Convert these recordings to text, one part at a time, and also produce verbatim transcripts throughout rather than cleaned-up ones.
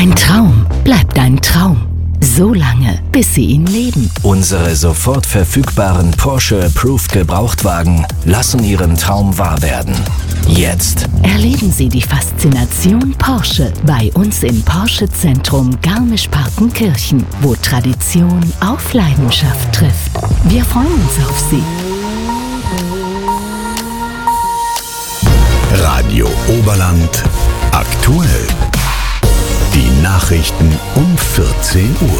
Ein Traum bleibt ein Traum. So lange, bis Sie ihn leben. Unsere sofort verfügbaren Porsche Approved Gebrauchtwagen lassen Ihren Traum wahr werden. Jetzt Erleben Sie die Faszination Porsche bei uns im Porsche-Zentrum Garmisch-Partenkirchen, wo Tradition auf Leidenschaft trifft. Wir freuen uns auf Sie. Radio Oberland aktuell. Die Nachrichten um vierzehn Uhr.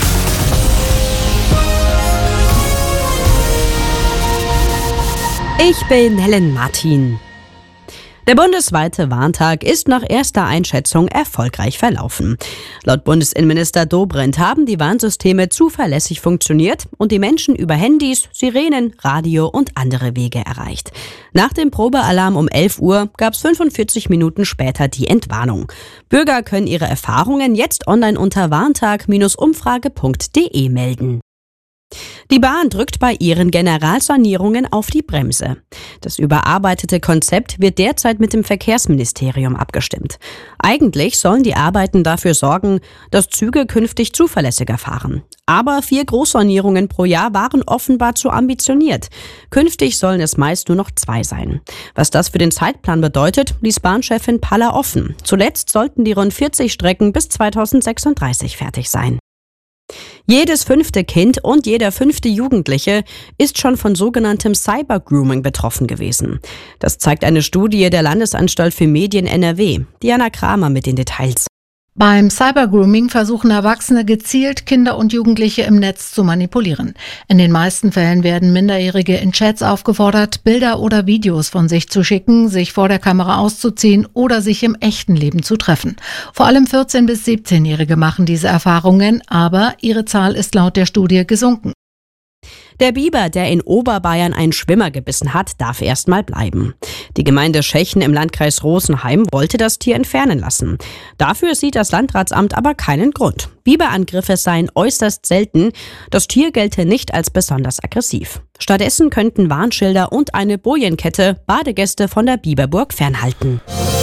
Ich bin Helen Martin. Der bundesweite Warntag ist nach erster Einschätzung erfolgreich verlaufen. Laut Bundesinnenminister Dobrindt haben die Warnsysteme zuverlässig funktioniert und die Menschen über Handys, Sirenen, Radio und andere Wege erreicht. Nach dem Probealarm um elf Uhr gab es fünfundvierzig Minuten später die Entwarnung. Bürger können ihre Erfahrungen jetzt online unter warntag Bindestrich umfrage Punkt de melden. Die Bahn drückt bei ihren Generalsanierungen auf die Bremse. Das überarbeitete Konzept wird derzeit mit dem Verkehrsministerium abgestimmt. Eigentlich sollen die Arbeiten dafür sorgen, dass Züge künftig zuverlässiger fahren. Aber vier Großsanierungen pro Jahr waren offenbar zu ambitioniert. Künftig sollen es meist nur noch zwei sein. Was das für den Zeitplan bedeutet, ließ Bahnchefin Paller offen. Zuletzt sollten die rund vierzig Strecken bis zweitausendsechsunddreißig fertig sein. Jedes fünfte Kind und jeder fünfte Jugendliche ist schon von sogenanntem Cybergrooming betroffen gewesen. Das zeigt eine Studie der Landesanstalt für Medien N R W. Diana Kramer mit den Details. Beim Cybergrooming versuchen Erwachsene gezielt Kinder und Jugendliche im Netz zu manipulieren. In den meisten Fällen werden Minderjährige in Chats aufgefordert, Bilder oder Videos von sich zu schicken, sich vor der Kamera auszuziehen oder sich im echten Leben zu treffen. Vor allem vierzehn- bis siebzehnjährige machen diese Erfahrungen, aber ihre Zahl ist laut der Studie gesunken. Der Biber, der in Oberbayern einen Schwimmer gebissen hat, darf erstmal bleiben. Die Gemeinde Schechen im Landkreis Rosenheim wollte das Tier entfernen lassen. Dafür sieht das Landratsamt aber keinen Grund. Biberangriffe seien äußerst selten. Das Tier gelte nicht als besonders aggressiv. Stattdessen könnten Warnschilder und eine Bojenkette Badegäste von der Biberburg fernhalten.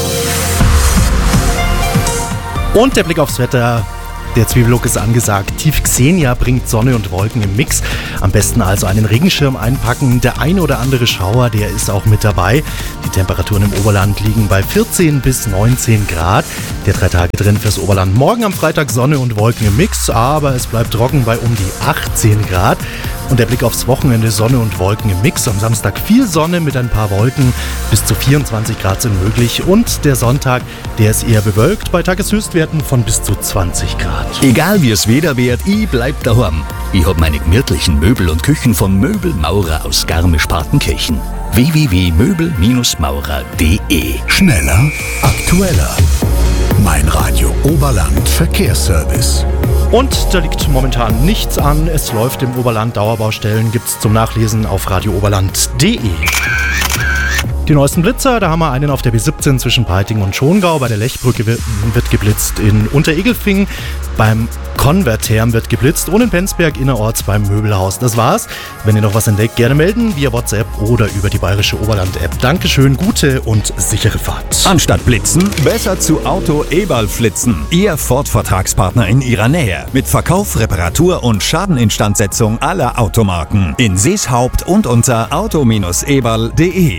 Und der Blick aufs Wetter. Der Zwiebellook ist angesagt. Tief Xenia bringt Sonne und Wolken im Mix. Am besten also einen Regenschirm einpacken. Der ein oder andere Schauer, der ist auch mit dabei. Die Temperaturen im Oberland liegen bei vierzehn bis neunzehn Grad. Der drei Tage drin fürs Oberland. Morgen am Freitag Sonne und Wolken im Mix, aber es bleibt trocken bei um die achtzehn Grad. Und der Blick aufs Wochenende, Sonne und Wolken im Mix. Am Samstag viel Sonne mit ein paar Wolken. Bis zu vierundzwanzig Grad sind möglich. Und der Sonntag, der ist eher bewölkt bei Tageshöchstwerten von bis zu zwanzig Grad. Egal wie es Wetter wird, ich bleib daheim. Ich hab meine gemütlichen Möbel und Küchen von Möbelmaurer aus Garmisch-Partenkirchen. w w w punkt möbel Bindestrich maurer punkt de Schneller, aktueller. Mein Radio Oberland Verkehrsservice. Und da liegt momentan nichts an. Es läuft im Oberland. Dauerbaustellen gibt's zum Nachlesen auf radio oberland punkt de. Die neuesten Blitzer, da haben wir einen auf der B siebzehn zwischen Peiting und Schongau. Bei der Lechbrücke wird, wird geblitzt. In Unteregelfing beim Konverterm wird geblitzt und in Penzberg innerorts beim Möbelhaus. Das war's. Wenn ihr noch was entdeckt, gerne melden via WhatsApp oder über die Bayerische Oberland-App. Dankeschön, gute und sichere Fahrt. Anstatt blitzen, besser zu Auto Eberl flitzen. Ihr Ford-Vertragspartner in ihrer Nähe. Mit Verkauf, Reparatur und Schadeninstandsetzung aller Automarken. In Seeshaupt und unter auto Bindestrich eberl punkt de.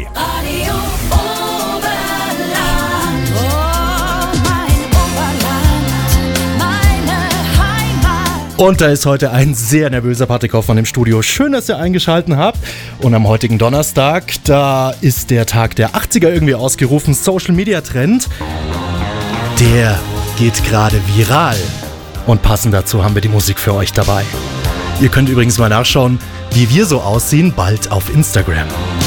Und da ist heute ein sehr nervöser Patrick-Hoffmann im Studio. Schön, dass ihr eingeschaltet habt. Und am heutigen Donnerstag, da ist der Tag der achtziger irgendwie ausgerufen. Social-Media-Trend, der geht gerade viral. Und passend dazu haben wir die Musik für euch dabei. Ihr könnt übrigens mal nachschauen, wie wir so aussehen, bald auf Instagram.